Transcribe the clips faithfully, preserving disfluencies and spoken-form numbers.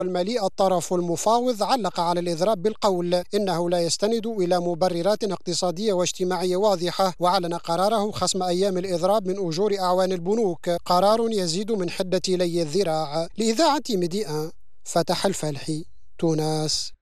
المالي الطرف المفاوض علق على الإضراب بالقول إنه لا يستند إلى مبررات اقتصادية واجتماعية واضحة، وأعلن قراره خصم أيام الإضراب من أجور أعوان البنوك، قرار يزيد من حدة لي الذراع. لإذاعة ميديا فتح الفالحي، تونس.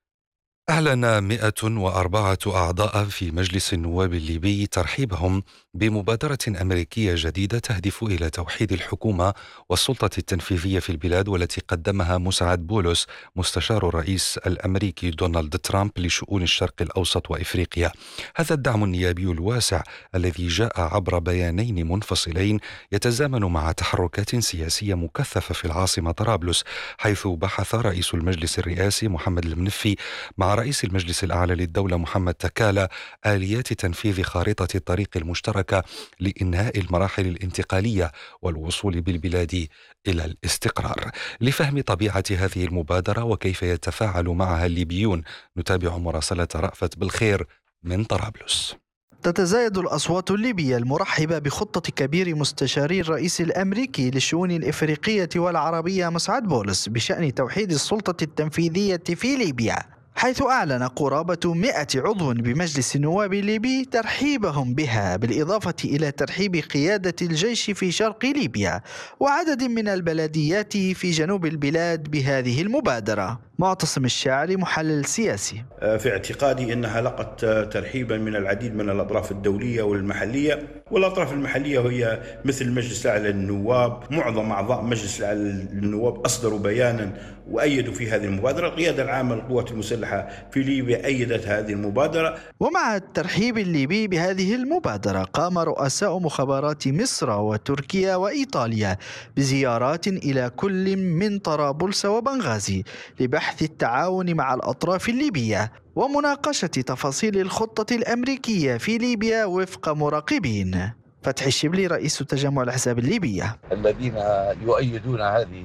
أعلن مئة وأربعة أعضاء في مجلس النواب الليبي ترحيبهم بمبادرة أمريكية جديدة تهدف إلى توحيد الحكومة والسلطة التنفيذية في البلاد، والتي قدمها مسعد بولس مستشار الرئيس الأمريكي دونالد ترامب لشؤون الشرق الأوسط وإفريقيا. هذا الدعم النيابي الواسع الذي جاء عبر بيانين منفصلين يتزامن مع تحركات سياسية مكثفة في العاصمة طرابلس، حيث بحث رئيس المجلس الرئاسي محمد المنفي مع رئيس المجلس الأعلى للدولة محمد تكالا آليات تنفيذ خارطة الطريق المشتركة لإنهاء المراحل الانتقالية والوصول بالبلاد إلى الاستقرار. لفهم طبيعة هذه المبادرة وكيف يتفاعل معها الليبيون، نتابع مراسلة رأفت بالخير من طرابلس. تتزايد الأصوات الليبية المرحبة بخطة كبير مستشاري الرئيس الأمريكي للشؤون الإفريقية والعربية مسعد بولس بشأن توحيد السلطة التنفيذية في ليبيا، حيث أعلن قرابة مئة عضو بمجلس النواب الليبي ترحيبهم بها، بالإضافة إلى ترحيب قيادة الجيش في شرق ليبيا وعدد من البلديات في جنوب البلاد بهذه المبادرة. معتصم الشاعري محلل سياسي: في اعتقادي أنها لقت ترحيبا من العديد من الأطراف الدولية والمحلية، والأطراف المحلية هي مثل مجلس الأعلى للنواب. معظم أعضاء مجلس الأعلى للنواب أصدروا بيانا وأيدوا في هذه المبادرة. القيادة العامة للقوات المسلحة في ليبيا أيدت هذه المبادرة. ومع الترحيب الليبي بهذه المبادرة، قام رؤساء مخابرات مصر وتركيا وإيطاليا بزيارات إلى كل من طرابلس وبنغازي لبحث التعاون مع الأطراف الليبية ومناقشة تفاصيل الخطة الأمريكية في ليبيا وفق مراقبين. فتحي الشبلي رئيس تجمع الأحزاب الليبية: الذين يؤيدون هذه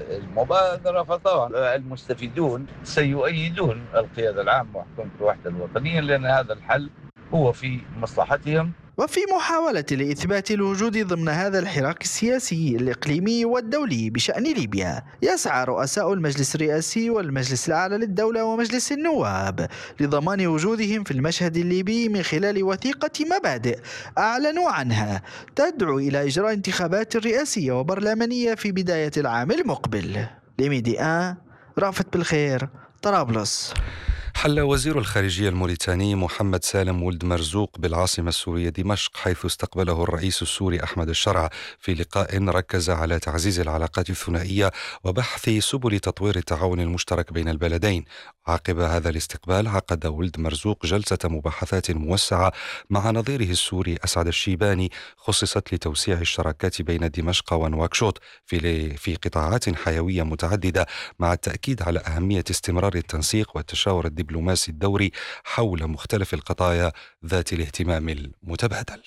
المبادرة فطبعا المستفيدون سيؤيدون القيادة العامة وحكومة الوحدة الوطنية، لأن هذا الحل هو في مصلحتهم. وفي محاولة لإثبات الوجود ضمن هذا الحراك السياسي الإقليمي والدولي بشأن ليبيا، يسعى رؤساء المجلس الرئاسي والمجلس الأعلى للدولة ومجلس النواب لضمان وجودهم في المشهد الليبي من خلال وثيقة مبادئ أعلنوا عنها تدعو إلى إجراء انتخابات رئاسية وبرلمانية في بداية العام المقبل. لميديا رأفت بالخير، طرابلس. حل وزير الخارجية الموريتاني محمد سالم ولد مرزوق بالعاصمة السورية دمشق، حيث استقبله الرئيس السوري أحمد الشرع في لقاء ركز على تعزيز العلاقات الثنائية وبحث سبل تطوير التعاون المشترك بين البلدين. عقب هذا الاستقبال عقد ولد مرزوق جلسة مباحثات موسعة مع نظيره السوري أسعد الشيباني، خصصت لتوسيع الشراكات بين دمشق ونواكشوط في في قطاعات حيوية متعددة، مع التأكيد على أهمية استمرار التنسيق والتشاور الدبلوماسي الدوري حول مختلف القضايا ذات الاهتمام المتبادل.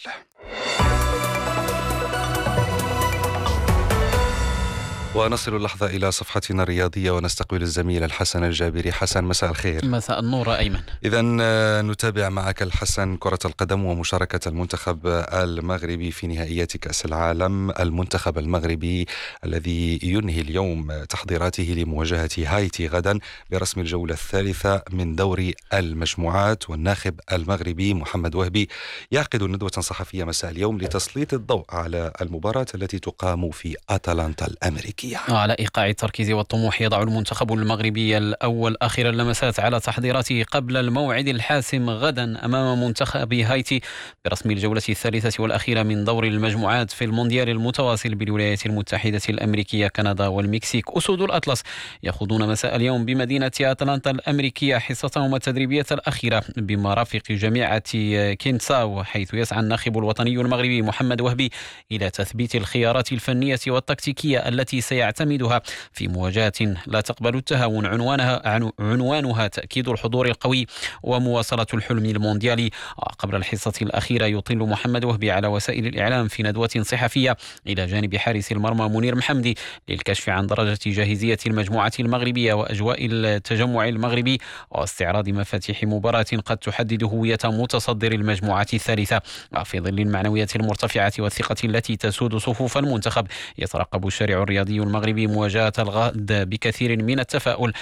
ونصل اللحظة إلى صفحتنا الرياضية ونستقبل الزميل الحسن الجابري. حسن، مساء الخير. مساء النور أيمن. إذن نتابع معك الحسن كرة القدم ومشاركة المنتخب المغربي في نهائيات كأس العالم. المنتخب المغربي الذي ينهي اليوم تحضيراته لمواجهة هايتي غدا برسم الجولة الثالثة من دوري المجموعات، والناخب المغربي محمد وهبي يعقد ندوة صحفية مساء اليوم لتسليط الضوء على المباراة التي تقام في أتلانتا الأمريكية. على إيقاع التركيز والطموح يضع المنتخب المغربي الأول آخر اللمسات على تحضيراته قبل الموعد الحاسم غدا أمام منتخب هايتي برسم الجولة الثالثة والأخيرة من دور المجموعات في المونديال المتواصل بالولايات المتحدة الأمريكية، كندا والمكسيك. أسود الأطلس يخوضون مساء اليوم بمدينة أتلانتا الأمريكية حصتهم التدريبية الأخيرة بمرافق جامعة كينساو، حيث يسعى الناخب الوطني المغربي محمد وهبي إلى تثبيت الخيارات الفنية والتكتيكية التي سيعتمدها في مواجهة لا تقبل التهاون، عنوانها عنوانها تأكيد الحضور القوي ومواصلة الحلم المونديالي. قبل الحصة الأخيرة يطل محمد وهبي على وسائل الإعلام في ندوة صحفية إلى جانب حارس المرمى منير محمدي للكشف عن درجة جاهزية المجموعة المغربية وأجواء التجمع المغربي واستعراض مفاتيح مباراة قد تحدد هوية متصدر المجموعة الثالثة. في ظل المعنويات المرتفعة والثقة التي تسود صفوف المنتخب، يترقب الشارع الرياضي المغربي مواجهة الغد بكثير من التفاؤل